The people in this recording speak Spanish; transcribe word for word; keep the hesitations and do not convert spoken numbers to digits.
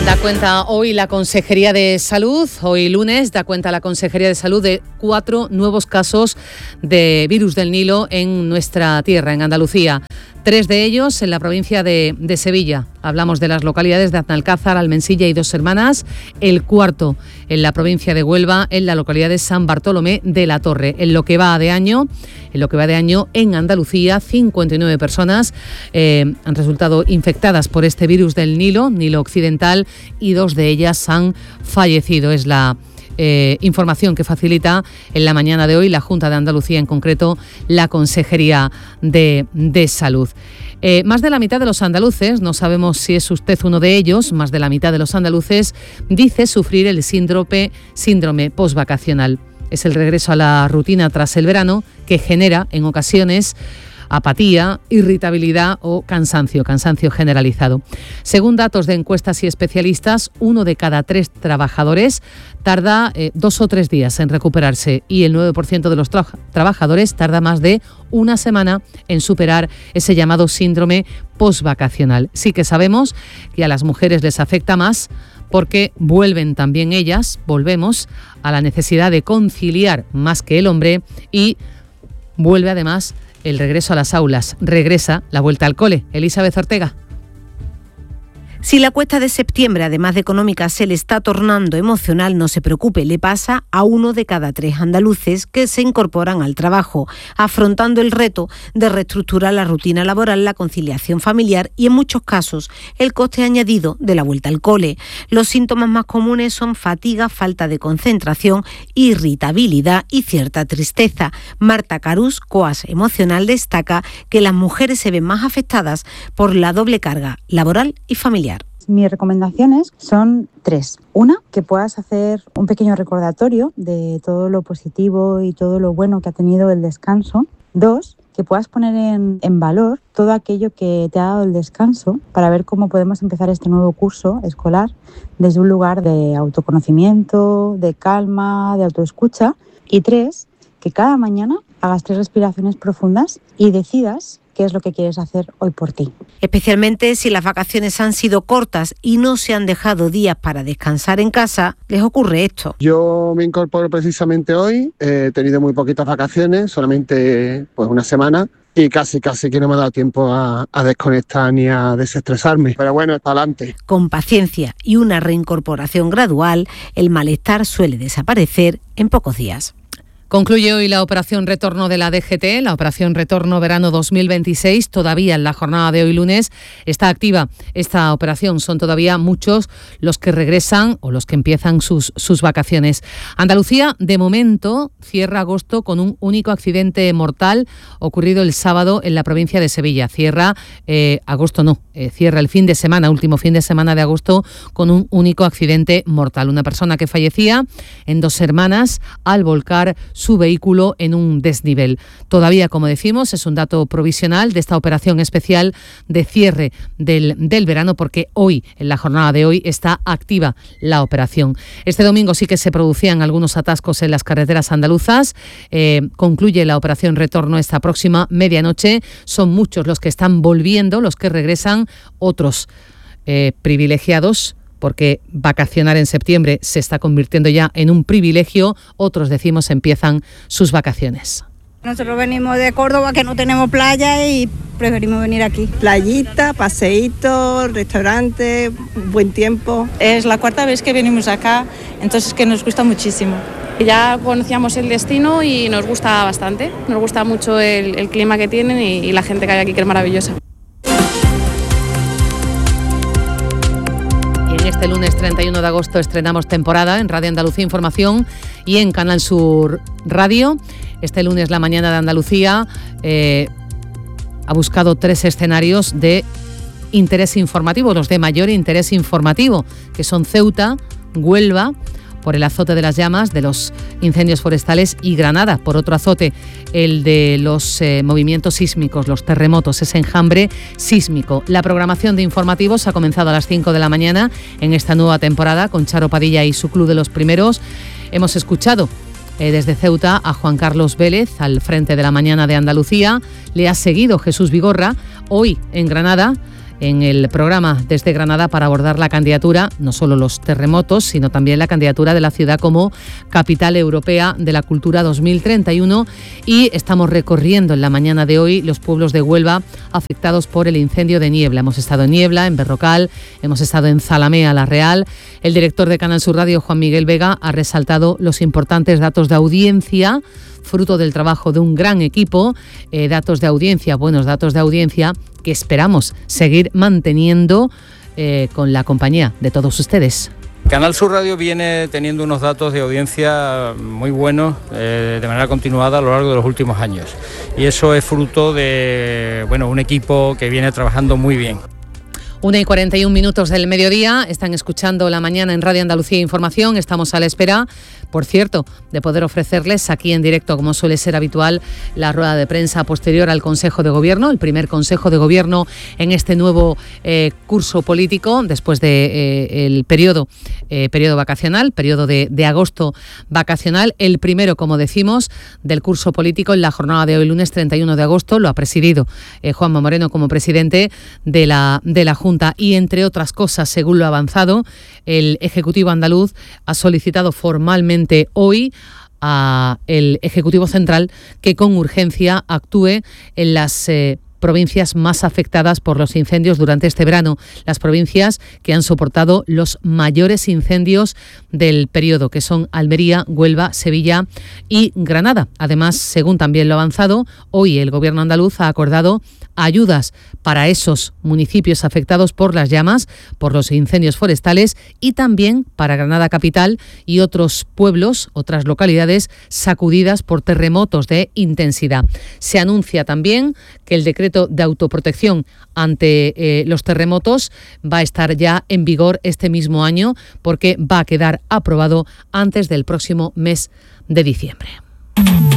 Da cuenta hoy la Consejería de Salud, hoy lunes, da cuenta la Consejería de Salud de cuatro nuevos casos de virus del Nilo en nuestra tierra, en Andalucía. Tres de ellos en la provincia de, de Sevilla. Hablamos de las localidades de Aznalcázar, Almensilla y Dos Hermanas. El cuarto en la provincia de Huelva, en la localidad de San Bartolomé de la Torre. En lo que va de año, en lo que va de año en Andalucía, cincuenta y nueve personas eh, han resultado infectadas por este virus del Nilo, Nilo Occidental, y dos de ellas han fallecido. Es la Eh, información que facilita en la mañana de hoy la Junta de Andalucía, en concreto la Consejería de, de Salud. Eh, más de la mitad de los andaluces, no sabemos si es usted uno de ellos, más de la mitad de los andaluces dice sufrir el síndrome, síndrome postvacacional. Es el regreso a la rutina tras el verano que genera en ocasiones apatía, irritabilidad o cansancio, cansancio generalizado. Según datos de encuestas y especialistas, uno de cada tres trabajadores tarda eh, dos o tres días en recuperarse y el nueve por ciento de los tra- trabajadores tarda más de una semana en superar ese llamado síndrome postvacacional. Sí que sabemos que a las mujeres les afecta más porque vuelven también ellas, volvemos a la necesidad de conciliar más que el hombre y vuelve además el regreso a las aulas, regresa la vuelta al cole. Elizabeth Ortega. Si la cuesta de septiembre, además de económica, se le está tornando emocional, no se preocupe, le pasa a uno de cada tres andaluces que se incorporan al trabajo, afrontando el reto de reestructurar la rutina laboral, la conciliación familiar y, en muchos casos, el coste añadido de la vuelta al cole. Los síntomas más comunes son fatiga, falta de concentración, irritabilidad y cierta tristeza. Marta Carús, coas emocional, destaca que las mujeres se ven más afectadas por la doble carga laboral y familiar. Mis recomendaciones son tres. Una, que puedas hacer un pequeño recordatorio de todo lo positivo y todo lo bueno que ha tenido el descanso. Dos, que puedas poner en, en valor todo aquello que te ha dado el descanso para ver cómo podemos empezar este nuevo curso escolar desde un lugar de autoconocimiento, de calma, de autoescucha. Y tres, que cada mañana hagas tres respiraciones profundas y decidas qué es lo que quieres hacer hoy por ti. Especialmente si las vacaciones han sido cortas y no se han dejado días para descansar en casa, les ocurre esto. Yo me incorporo precisamente hoy, he tenido muy poquitas vacaciones, solamente pues una semana, y casi casi que no me ha dado tiempo a, a desconectar ni a desestresarme. Pero bueno, está adelante. Con paciencia y una reincorporación gradual, el malestar suele desaparecer en pocos días. Concluye hoy la operación retorno de la D G T, la operación retorno verano dos mil veintiséis. Todavía en la jornada de hoy lunes está activa esta operación. Son todavía muchos los que regresan o los que empiezan sus, sus vacaciones. Andalucía, de momento, cierra agosto con un único accidente mortal ocurrido el sábado en la provincia de Sevilla. Cierra, eh, agosto no, eh, cierra el fin de semana, último fin de semana de agosto, con un único accidente mortal. Una persona que fallecía en Dos Hermanas al volcar su vehículo en un desnivel. Todavía, como decimos, es un dato provisional de esta operación especial de cierre del, del verano, porque hoy, en la jornada de hoy, está activa la operación. Este domingo sí que se producían algunos atascos en las carreteras andaluzas. Eh, concluye la operación retorno esta próxima medianoche. Son muchos los que están volviendo, los que regresan, otros eh, privilegiados, porque vacacionar en septiembre se está convirtiendo ya en un privilegio. Otros, decimos, empiezan sus vacaciones. Nosotros venimos de Córdoba, que no tenemos playa, y preferimos venir aquí. Playita, paseíto, restaurante, buen tiempo. Es la cuarta vez que venimos acá, entonces que nos gusta muchísimo. Ya conocíamos el destino y nos gusta bastante. Nos gusta mucho el, el clima que tienen y, y la gente que hay aquí, que es maravillosa. Este lunes treinta y uno de agosto estrenamos temporada en Radio Andalucía Información y en Canal Sur Radio. Este lunes la mañana de Andalucía eh, ha buscado tres escenarios de interés informativo, los de mayor interés informativo, que son Ceuta, Huelva, por el azote de las llamas, de los incendios forestales, y Granada, por otro azote, el de los eh, movimientos sísmicos, los terremotos, ese enjambre sísmico. La programación de informativos ha comenzado a las cinco de la mañana en esta nueva temporada con Charo Padilla y su Club de los Primeros. Hemos escuchado eh, desde Ceuta a Juan Carlos Vélez al frente de la mañana de Andalucía. Le ha seguido Jesús Vigorra. Hoy en Granada en el programa desde Granada para abordar la candidatura, no solo los terremotos, sino también la candidatura de la ciudad como Capital Europea de la Cultura dos mil treinta y uno, y estamos recorriendo en la mañana de hoy los pueblos de Huelva afectados por el incendio de Niebla. Hemos estado en Niebla, en Berrocal, hemos estado en Zalamea, La Real. El director de Canal Sur Radio, Juan Miguel Vega, ha resaltado los importantes datos de audiencia, fruto del trabajo de un gran equipo, eh, datos de audiencia, buenos datos de audiencia que esperamos seguir manteniendo eh, con la compañía de todos ustedes. Canal Sur Radio viene teniendo unos datos de audiencia muy buenos eh, de manera continuada a lo largo de los últimos años, y eso es fruto de bueno, un equipo que viene trabajando muy bien. Una y cuarenta y un minutos del mediodía, están escuchando La Mañana en Radio Andalucía Información. Estamos a la espera, por cierto, de poder ofrecerles aquí en directo, como suele ser habitual, la rueda de prensa posterior al Consejo de Gobierno, el primer Consejo de Gobierno en este nuevo eh, curso político, después del de, eh, periodo, eh, periodo vacacional, periodo de, de agosto vacacional, el primero, como decimos, del curso político en la jornada de hoy, lunes treinta y uno de agosto, lo ha presidido eh, Juanma Moreno como presidente de la, de la Junta. Y entre otras cosas, según lo avanzado, el Ejecutivo andaluz ha solicitado formalmente hoy al Ejecutivo Central que con urgencia actúe en las eh, provincias más afectadas por los incendios durante este verano, las provincias que han soportado los mayores incendios del periodo, que son Almería, Huelva, Sevilla y Granada. Además, según también lo avanzado, hoy el Gobierno andaluz ha acordado ayudas para esos municipios afectados por las llamas, por los incendios forestales, y también para Granada Capital y otros pueblos, otras localidades sacudidas por terremotos de intensidad. Se anuncia también que el decreto de autoprotección ante eh, los terremotos va a estar ya en vigor este mismo año, porque va a quedar aprobado antes del próximo mes de diciembre.